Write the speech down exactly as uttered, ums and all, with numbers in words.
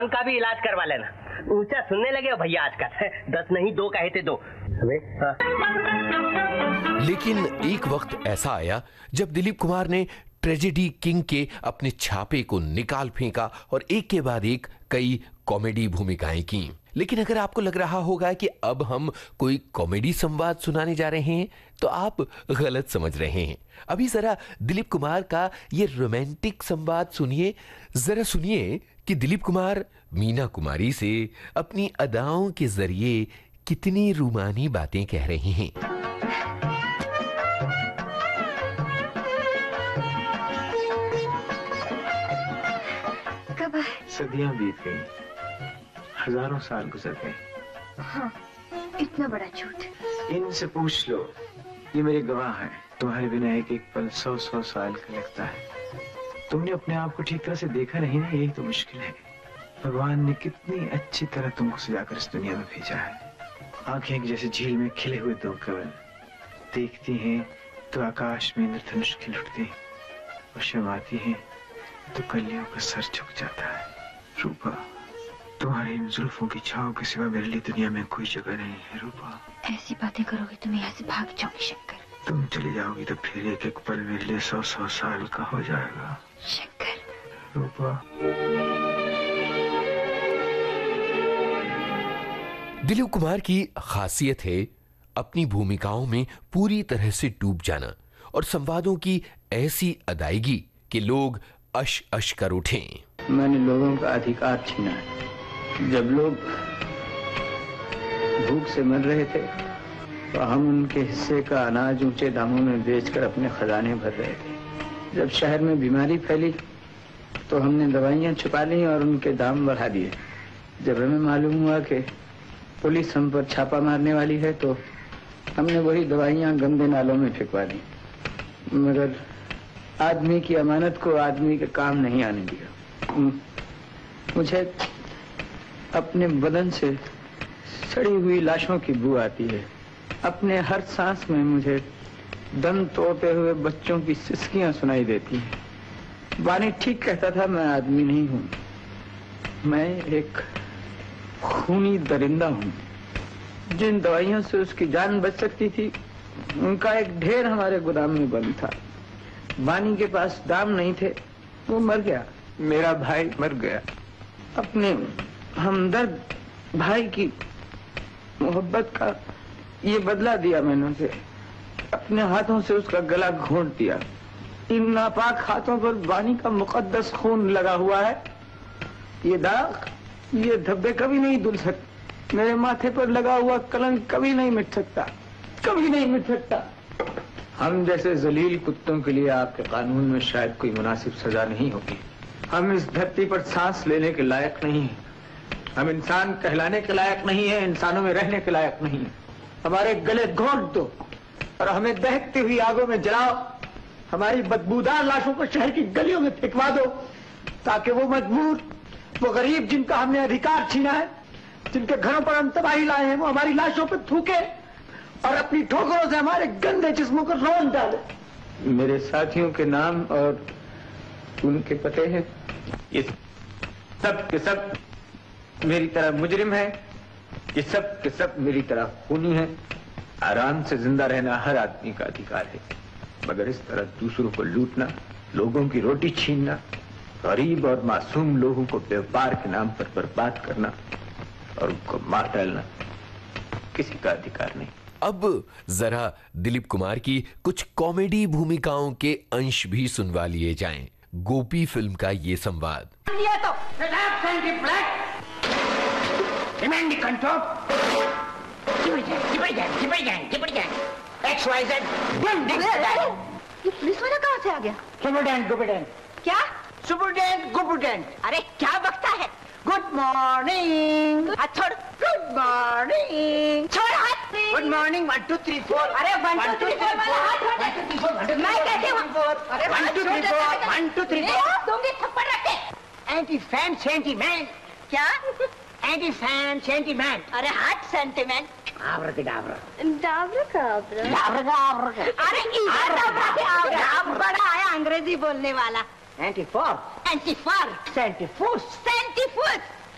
उनका भी इलाज करवा लेना। ऊंचा सुनने लगे हो भैया आजकल, दस नहीं दो कहे थे दो। हाँ। लेकिन एक वक्त ऐसा आया जब दिलीप कुमार ने ट्रेजेडी किंग के अपने छापे को निकाल फेंका और एक के बाद एक कई कॉमेडी भूमिकाएं की। लेकिन अगर आपको लग रहा होगा कि अब हम कोई कॉमेडी संवाद सुनाने जा रहे हैं तो आप गलत समझ रहे हैं। अभी जरा दिलीप कुमार का ये रोमांटिक संवाद सुनिए। जरा सुनिए कि दिलीप कुमार मीना कुमारी से अपनी अदाओं के जरिए कितनी रूमानी बातें कह रहे हैं। सदियां बीत गई, हजारों साल गुजर गए। हाँ, इतना बड़ा झूठ। इनसे पूछ लो, ये मेरे गवाह हैं। तुम्हारे बिना एक एक पल सौ सौ साल का लगता है। तुमने अपने आप को ठीक तरह से देखा नहीं ना, यही तो मुश्किल है। भगवान ने कितनी अच्छी तरह तुमको सजाकर इस दुनिया में भेजा है। आंखें जैसे झील में खिले हुए दो कमल, देखती हैं तो आकाश में इंद्रधनुष खिल उठते हैं, और शर्माती हैं तो कलियों का सर झुक जाता है। रूपा, तुम्हारी इन जुल्फों की छांव के सिवा मेरे लिए दुनिया में कोई जगह नहीं है। रूपा, ऐसी बातें करोगे तो मैं यहाँ से भाग जाऊंगी शंकर। तुम चली जाओगी तो फिर एक एक पल मेरे लिए सौ सौ साल का हो जाएगा। शंकर। रूपा। दिलीप कुमार की खासियत है अपनी भूमिकाओं में पूरी तरह से डूब जाना और संवादों की ऐसी अदायगी कि लोग अश अश कर उठें। मैंने लोगों का अधिकार छीना है। जब लोग भूख से मर रहे थे तो हम उनके हिस्से का अनाज ऊंचे दामों में बेचकर अपने खजाने भर रहे थे। जब शहर में बीमारी फैली तो हमने दवाइयां छुपा ली और उनके दाम बढ़ा दिए। जब हमें मालूम हुआ कि पुलिस हम पर छापा मारने वाली है तो हमने वही दवाइयां गंदे नालों में फेंकवा दी। मगर आदमी की अमानत को आदमी के काम नहीं आने दिया। मुझे अपने बदन से सड़ी हुई लाशों की बू आती है। अपने हर सांस में मुझे दम तोड़ते हुए बच्चों की सिसकियां सुनाई देती हैं। बानी ठीक कहता था, मैं आदमी नहीं हूं, मैं एक खूनी दरिंदा हूं। जिन दवाइयों से उसकी जान बच सकती थी उनका एक ढेर हमारे गोदाम में बंद था। बानी के पास दाम नहीं थे, वो मर गया। मेरा भाई मर गया। अपने हमदर्द भाई की मोहब्बत का ये बदला दिया मैंने उसे। अपने हाथों से उसका गला घोंट दिया। इन नापाक हाथों पर बानी का मुकद्दस खून लगा हुआ है। ये दाग, ये धब्बे कभी नहीं धुल सकते। मेरे माथे पर लगा हुआ कलंक कभी नहीं मिट सकता, कभी नहीं मिट सकता। हम जैसे जलील कुत्तों के लिए आपके कानून में शायद कोई मुनासिब सजा नहीं होगी। हम इस धरती पर सांस लेने के लायक नहीं हैं। हम इंसान कहलाने के लायक नहीं है, इंसानों में रहने के लायक नहीं है। हमारे गले घोंट दो और हमें दहकती हुई आगों में जलाओ। हमारी बदबूदार लाशों को शहर की गलियों में फेंकवा दो ताकि वो मजबूर, वो गरीब जिनका हमने अधिकार छीना है, जिनके घरों पर हम तबाही लाए हैं, वो हमारी लाशों पर थूके और अपनी ठोकरों से हमारे गंदे जिस्मों को रौंद डाले। मेरे साथियों के नाम और उनके पते हैं। ये सब के सब मेरी तरह मुजरिम है। ये सब के सब मेरी तरह खूनी है। आराम से जिंदा रहना हर आदमी का अधिकार है, मगर इस तरह दूसरों को लूटना, लोगों की रोटी छीनना, गरीब और मासूम लोगों को व्यापार के नाम पर बर्बाद करना और उनको मार डालना किसी का अधिकार नहीं। अब जरा दिलीप कुमार की कुछ कॉमेडी भूमिकाओं के अंश भी सुनवा लिए जाएं। गोपी फिल्म का ये संवाद। ये तो ये पुलिस वाला कहाँ से आ गया? सुपरडेंट गुपरडेंट। क्या? सुपरडेंट गुपरडेंट। अरे क्या बकता है? Good morning. हाथ छोड़। Good morning. छोड़ हाथ। Good morning. One two three four. अरे वन टू थ्री फोर वाला हाथ हटा। मैं कहती हूँ अरे one two three four, one two three four. दूंगी थप्पड़ रखे। Anti fan sentiment. क्या? Anti fan sentiment. अरे हाथ सेंटीमेंट। आवर के डाबर। डाबर का आवर। डाबर का आवर का। अरे इधर डाबर के आवर। बड़ा आया अंग्रेजी बोलने वाला। Anti for. Anti for. सेंटीफूस। सेंटीफूस।